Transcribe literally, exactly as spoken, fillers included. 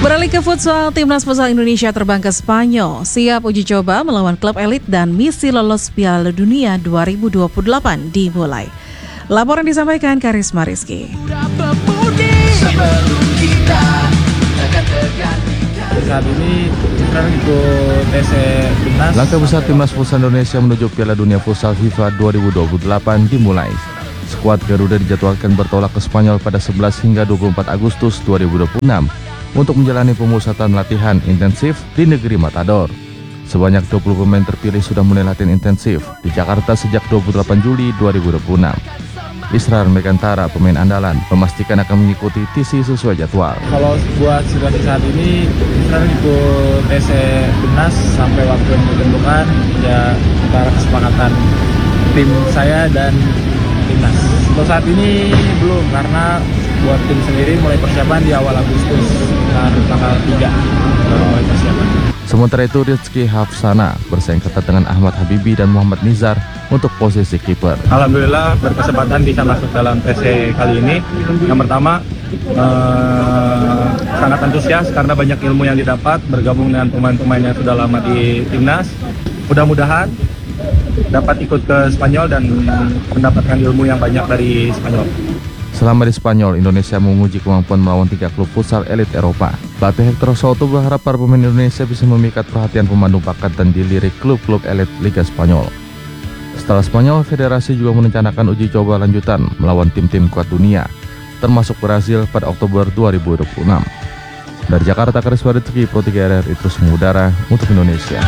Beralih ke futsal, Timnas Futsal Indonesia terbang ke Spanyol, siap uji coba melawan klub elit dan misi lolos Piala Dunia dua ribu dua puluh delapan dimulai. Laporan disampaikan Karisma Rizky. Saat ini kita ikut T C Timnas. Langkah besar Timnas Futsal Indonesia menuju Piala Dunia Futsal FIFA dua ribu dua puluh delapan dimulai. Skuad Garuda dijadwalkan bertolak ke Spanyol pada sebelas hingga dua puluh empat Agustus dua ribu dua puluh enam untuk menjalani pemusatan latihan intensif di negeri Matador. Sebanyak dua puluh pemain terpilih sudah mulai latihan intensif di Jakarta sejak dua puluh delapan Juli dua ribu dua puluh enam. Israr Megantara, pemain andalan, memastikan akan mengikuti T C sesuai jadwal. Kalau buat situasi saat ini, Israr ikut T C Timnas sampai waktu yang ditentukan, ya antara kesepakatan tim saya dan Timnas. Untuk saat ini belum, karena buat tim sendiri mulai persiapan di awal Agustus, sekitar tanggal tiga baru mulai persiapan. Sementara itu Rizky Hafsana bersaing ketat dengan Ahmad Habibi dan Muhammad Nizar untuk posisi kiper. Alhamdulillah berkesempatan bisa masuk dalam T C kali ini. Yang pertama eh, sangat antusias karena banyak ilmu yang didapat bergabung dengan pemain-pemain yang sudah lama di Timnas. Mudah-mudahan dapat ikut ke Spanyol dan mendapatkan ilmu yang banyak dari Spanyol. Selama di Spanyol, Indonesia menguji kemampuan melawan tiga klub futsal elit Eropa. Pelatih Hector Soto berharap para pemain Indonesia bisa memikat perhatian pemandu bakat dan dilirik klub-klub elit Liga Spanyol. Setelah Spanyol, federasi juga merencanakan uji coba lanjutan melawan tim-tim kuat dunia, termasuk Brazil pada Oktober dua ribu dua puluh enam. Dari Jakarta, Karisma Rizky, Pro tiga R R I terus mengudara untuk Indonesia.